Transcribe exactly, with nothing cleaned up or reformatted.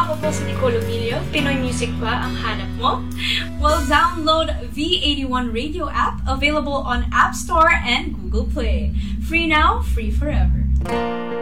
Ako po si Nicole Emilio. Pinoy Music ba ang hanap mo? Well, download V eighty-one Radio app, available on App Store and Google Play. Free now, free forever.